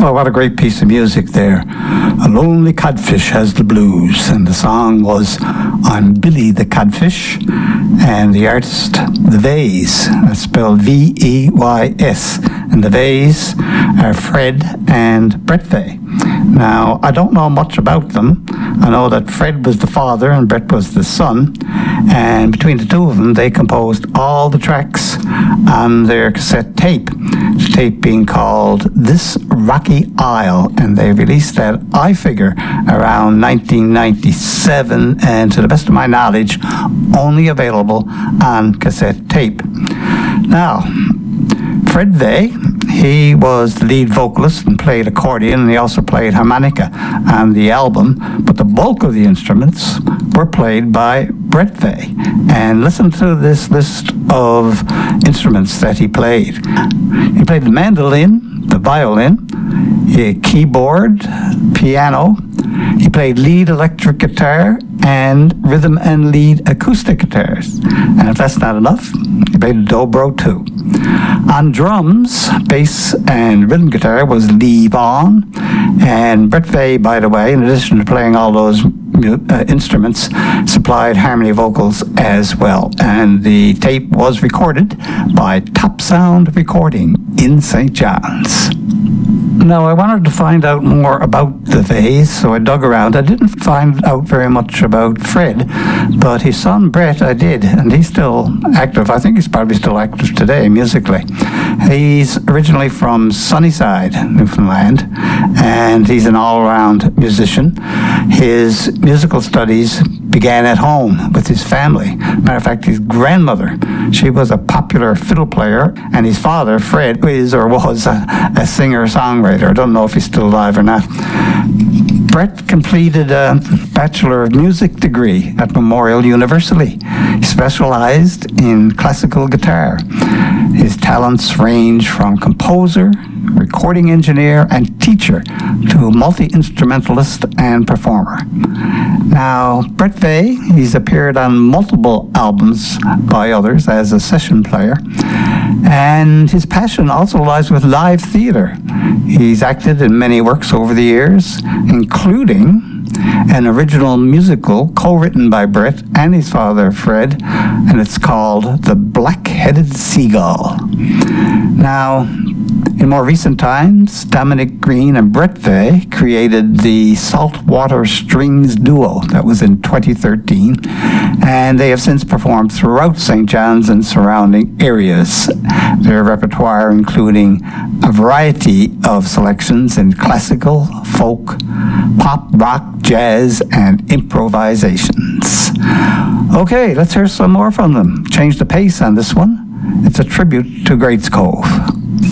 Well, what a great piece of music there. A lonely codfish has the blues, and the song was I'm Billy the Codfish, and the artist, The Veys, that's spelled V-E-Y-S, and The Veys are Fred and Brett Vey. Now, I don't know much about them. I know that Fred was the father and Brett was the son, and between the two of them, they composed all the tracks on their cassette tape. The tape being called This Rocky Isle, and they released that, I figure, around 1997, and to the best of my knowledge, only available on cassette tape. Now, Fred Vey, he was the lead vocalist and played accordion, and he also played harmonica on the album, but the bulk of the instruments were played by Brett Vey. And listen to this list of instruments that he played. He played the mandolin, the violin, a keyboard, piano. He played lead electric guitar and rhythm and lead acoustic guitars. And if that's not enough, he played the dobro too. On drums, bass and rhythm guitar was Lee Vaughn. And Brett Vey, by the way, in addition to playing all those instruments, supplied harmony vocals as well. And the tape was recorded by Top Sound Recording in St. John's. Now, I wanted to find out more about the Veys, so I dug around. I didn't find out very much about Fred, but his son Brett I did, and he's still active. I think he's probably still active today musically. He's originally from Sunnyside, Newfoundland, and he's an all-around musician. His musical studies began at home with his family. Matter of fact, his grandmother, she was a popular fiddle player, and his father, Fred, is or was a singer-songwriter. I don't know if he's still alive or not. Brett completed a Bachelor of Music degree at Memorial University. He specialized in classical guitar. His talents range from composer, recording engineer, and teacher to multi-instrumentalist and performer. Now, Brett Vey, he's appeared on multiple albums by others as a session player, and his passion also lies with live theater. He's acted in many works over the years, including an original musical co-written by Brett and his father, Fred, and it's called The Black-Headed Seagull. Now, in more recent times, Dominic Green and Brett Vey created the Saltwater Strings duo. That was in 2013, and they have since performed throughout St. John's and surrounding areas. Their repertoire including a variety of selections in classical, folk, pop, rock, jazz, and improvisations. Okay, let's hear some more from them. Change the pace on this one. It's a tribute to Greats Cove.